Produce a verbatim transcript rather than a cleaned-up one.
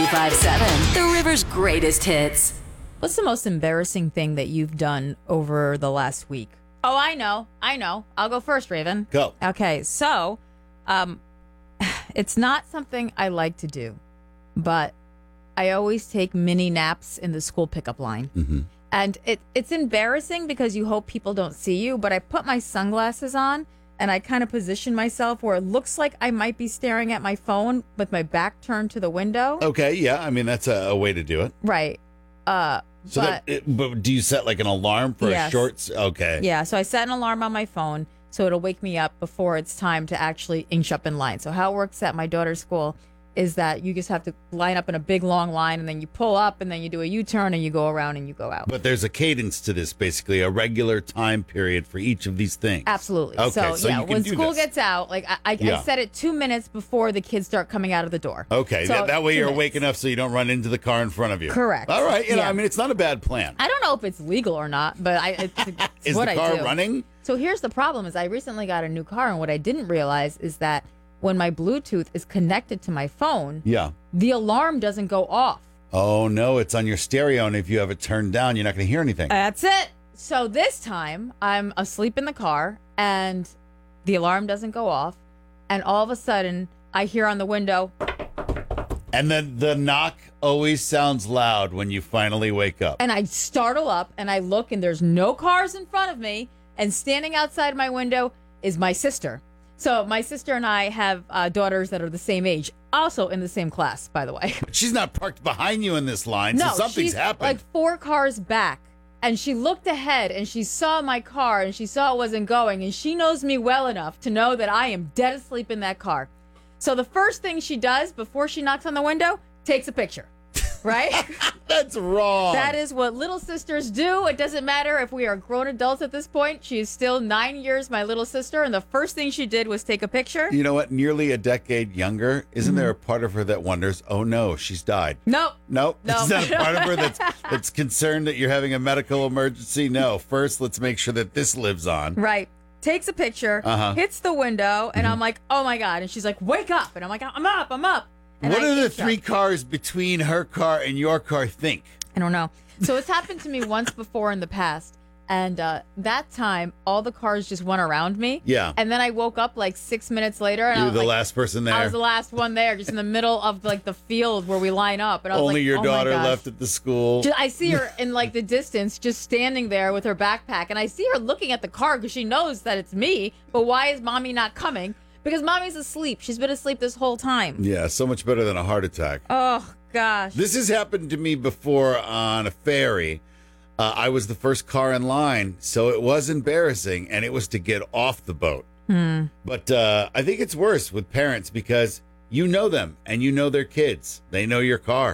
ninety-five point seven, The River's greatest hits. What's the most embarrassing thing that you've done over the last week? Oh, I know. I know. I'll go first, Raven. Go. Okay, so um, it's not something I like to do, but I always take mini naps in the school pickup line. Mm-hmm. And it, it's embarrassing because you hope people don't see you, but I put my sunglasses on and I kind of position myself where it looks like I might be staring at my phone with my back turned to the window. Okay, yeah. I mean, that's a, a way to do it. Right. Uh, So, but, that, it, but do you set like an alarm for Yes. a short? s- Okay. yeah, so I set an alarm on my phone so it'll wake me up before it's time to actually inch up in line. So how it works at my daughter's school is that you just have to line up in a big long line and then you pull up and then you do a U-turn and you go around and you go out. But there's a cadence to this, basically a regular time period for each of these things. Absolutely. Okay, so, so yeah, you can when do school this. gets out, like I, I, Yeah. I set it two minutes before the kids start coming out of the door. Okay, So, that, that way two you're minutes. awake enough so you don't run into the car in front of you. Correct. All right. You know, Yeah. I mean, it's not a bad plan. I don't know if it's legal or not, but I it's, it's Is what the car I do. running? So here's the problem: is I recently got a new car, and what I didn't realize is that when my Bluetooth is connected to my phone, Yeah. the alarm doesn't go off. Oh, no, it's on your stereo, and if you have it turned down, you're not going to hear anything. That's it. So this time I'm asleep in the car and the alarm doesn't go off. And all of a sudden I hear on the window, And then the knock always sounds loud when you finally wake up. and I startle up and I look and there's no cars in front of me. And standing outside my window is my sister. So my sister and I have uh, daughters that are the same age, also in the same class, by the way. She's not parked behind you in this line, No, so something's she's happened. like four cars back. And she looked ahead and she saw my car and she saw it wasn't going. And she knows me well enough to know that I am dead asleep in that car. So the first thing she does before she knocks on the window, takes a picture. Right? That's wrong. That is what little sisters do. It doesn't matter if we are grown adults at this point. She is still nine years my little sister. And the first thing she did was take a picture. You know what? Nearly a decade younger. Isn't Mm-hmm. there a part of her that wonders, oh no, she's died? Nope. Nope. No. Is that a part of her that's that's concerned that you're having a medical emergency? No. First, let's make sure that this lives on. Right. Takes a picture, Uh-huh. hits the window, and I'm like, oh my God. And she's like, wake up. And I'm like, I'm up, I'm up. And What I do the inch up. three cars between her car and your car think? I don't know. So it's happened to me once before in the past. And uh, that time, all the cars just went around me. Yeah. And then I woke up like six minutes later. And You I were was the like, last person there. I was the last one there, just in the middle of like the field where we line up. And I was Only like, your oh my daughter gosh. left at the school. Just- I see her in like the distance, just standing there with her backpack. And I see her looking at the car because she knows that it's me. But why is mommy not coming? Because mommy's asleep. She's been asleep this whole time. Yeah, so much better than a heart attack. Oh, gosh. This has happened to me before on a ferry. Uh, I was the first car in line, so it was embarrassing, and it was to get off the boat. Hmm. But uh, I think it's worse with parents because you know them and you know their kids. They know your car.